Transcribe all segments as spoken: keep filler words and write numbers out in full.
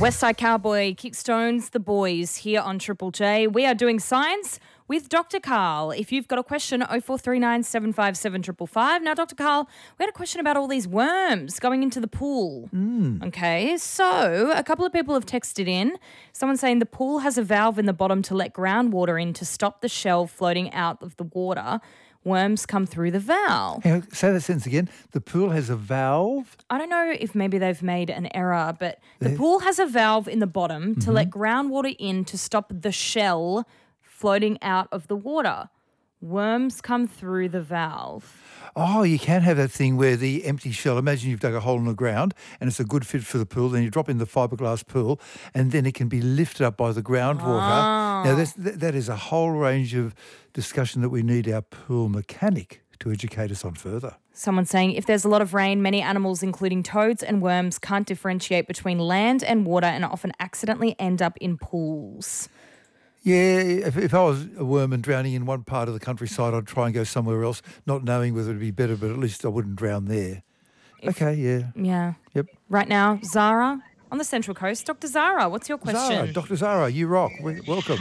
Westside Cowboy Kickstones the boys here on Triple J. We are doing science with Doctor Karl. If you've got a question, oh four three nine, seven five seven, five five five. Now, Doctor Karl, we had a question about all these worms going into the pool. Mm. Okay, so a couple of people have texted in. Someone saying the pool has a valve in the bottom to let groundwater in to stop the shell floating out of the water. Worms come through the valve. Hang on, say that sentence again. The pool has a valve? I don't know if maybe they've made an error, but the pool has a valve in the bottom mm-hmm. to let groundwater in to stop the shell floating out of the water. Worms come through the valve. Oh, you can have that thing where the empty shell, imagine you've dug a hole in the ground and it's a good fit for the pool, then you drop in the fiberglass pool and then it can be lifted up by the groundwater. Oh. Now, that's, that is a whole range of discussion that we need our pool mechanic to educate us on further. Someone saying if there's a lot of rain, many animals, including toads and worms, can't differentiate between land and water and often accidentally end up in pools. Yeah, if, if I was a worm and drowning in one part of the countryside, I'd try and go somewhere else, not knowing whether it'd be better, but at least I wouldn't drown there. If, okay, yeah. Yeah. Yep. Right now, Zara on the Central Coast. Doctor Zara, what's your question? Zara, Doctor Zara, you rock. Welcome.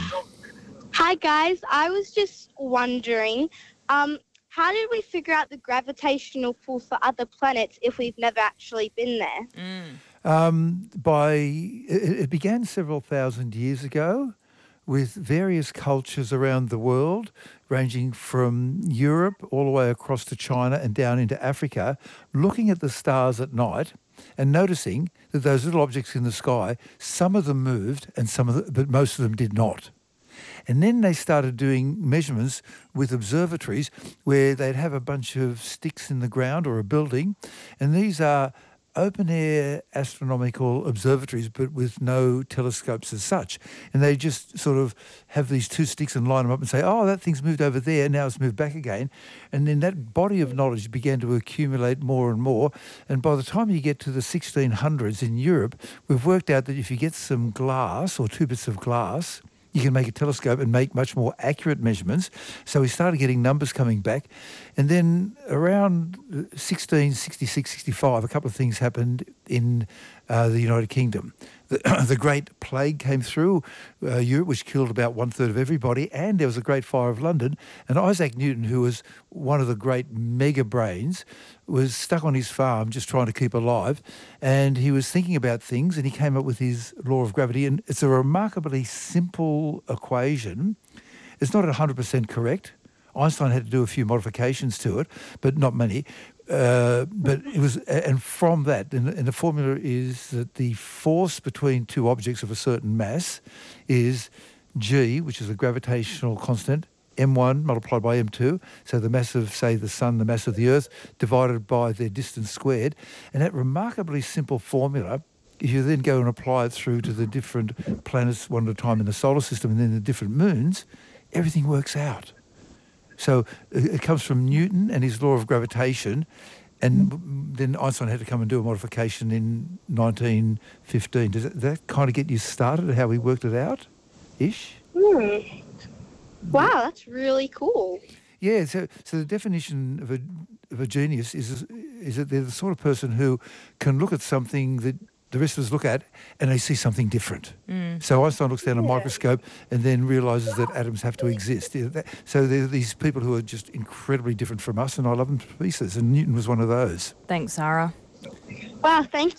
Hi, guys. I was just wondering, um, how did we figure out the gravitational pull for other planets if we've never actually been there? Mm. Um, by it, it began several thousand years ago, with various cultures around the world, ranging from Europe all the way across to China and down into Africa, looking at the stars at night and noticing that those little objects in the sky, some of them moved and some of the, but most of them did not. And then they started doing measurements with observatories where they'd have a bunch of sticks in the ground or a building, and these are open-air astronomical observatories, but with no telescopes as such. And they just sort of have these two sticks and line them up and say, oh, that thing's moved over there, now it's moved back again. And then that body of knowledge began to accumulate more and more. And by the time you get to the sixteen hundreds in Europe, we've worked out that if you get some glass or two bits of glass, you can make a telescope and make much more accurate measurements. So we started getting numbers coming back. And then around sixteen sixty-six, sixty-five, a couple of things happened in uh, the United Kingdom. The, the Great Plague came through uh, Europe, which killed about one-third of everybody, and there was a Great Fire of London. And Isaac Newton, who was one of the great mega brains, was stuck on his farm just trying to keep alive, and he was thinking about things, and he came up with his law of gravity, and it's a remarkably simple equation. It's not one hundred percent correct. Einstein had to do a few modifications to it, but not many. Uh, but it was, and from that, and, and the formula is that the force between two objects of a certain mass is G, which is a gravitational constant, M one multiplied by M two, so the mass of, say, the sun, the mass of the Earth, divided by their distance squared. And that remarkably simple formula, if you then go and apply it through to the different planets one at a time in the solar system and then the different moons, everything works out. So it comes from Newton and his law of gravitation, and then Einstein had to come and do a modification in nineteen fifteen. Does that, that kind of get you started at how we worked it out, ish? Hmm. Wow, that's really cool. Yeah, so so the definition of a of a genius is is that they're the sort of person who can look at something that the rest of us look at and they see something different. Mm. So Einstein looks down a microscope and then realises that atoms have to exist. So there are these people who are just incredibly different from us, and I love them to pieces, and Newton was one of those. Thanks, Zara. Wow, thank